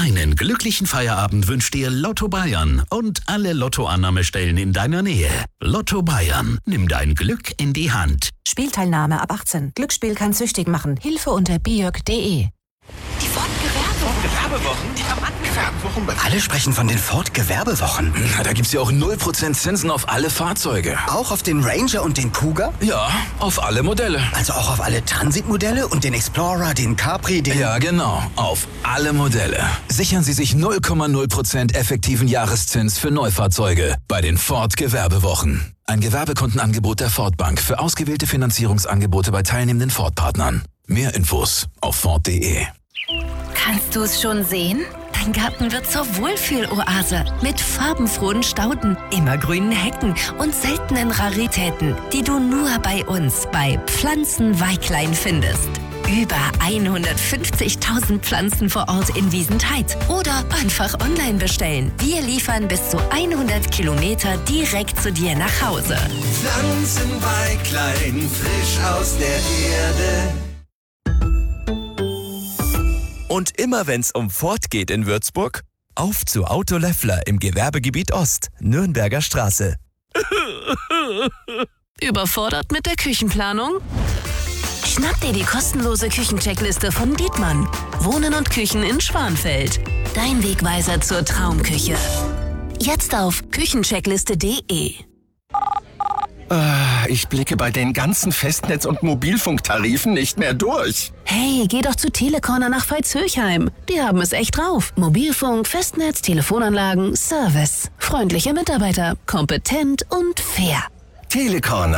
Einen glücklichen Feierabend wünscht dir Lotto Bayern und alle Lottoannahmestellen in deiner Nähe. Lotto Bayern, nimm dein Glück in die Hand. Spielteilnahme ab 18. Glücksspiel kann süchtig machen. Hilfe unter bijörg.de. Die Ford-Gewerbewochen? Die Gewerbewochen? Alle sprechen von den Ford-Gewerbewochen. Na, da gibt's ja auch 0% Zinsen auf alle Fahrzeuge. Auch auf den Ranger und den Kuga? Ja, auf alle Modelle. Also auch auf alle Transitmodelle und den Explorer, den Capri, den... Ja, genau. Auf alle Modelle. Sichern Sie sich 0,0% effektiven Jahreszins für Neufahrzeuge bei den Ford-Gewerbewochen. Ein Gewerbekundenangebot der Ford Bank für ausgewählte Finanzierungsangebote bei teilnehmenden Ford-Partnern. Mehr Infos auf Ford.de. Kannst du es schon sehen? Dein Garten wird zur Wohlfühloase mit farbenfrohen Stauden, immergrünen Hecken und seltenen Raritäten, die du nur bei uns bei Pflanzenweiklein findest. Über 150.000 Pflanzen vor Ort in Wiesentheid oder einfach online bestellen. Wir liefern bis zu 100 Kilometer direkt zu dir nach Hause. Pflanzenweiklein, frisch aus der Erde. Und immer wenn's um Ford geht in Würzburg, auf zu Auto Löffler im Gewerbegebiet Ost, Nürnberger Straße. Überfordert mit der Küchenplanung? Schnapp dir die kostenlose Küchencheckliste von Dietmann. Wohnen und Küchen in Schwanfeld. Dein Wegweiser zur Traumküche. Jetzt auf küchencheckliste.de. Ich blicke bei den ganzen Festnetz- und Mobilfunktarifen nicht mehr durch. Hey, geh doch zu Telecorner nach Veitshöchheim. Die haben es echt drauf. Mobilfunk, Festnetz, Telefonanlagen, Service. Freundliche Mitarbeiter, kompetent und fair. Telecorner.